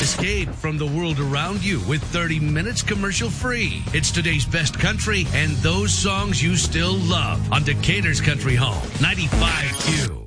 Escape from the world around you with 30 minutes commercial free. It's today's best country and those songs you still love on Decatur's Country Home, 95Q.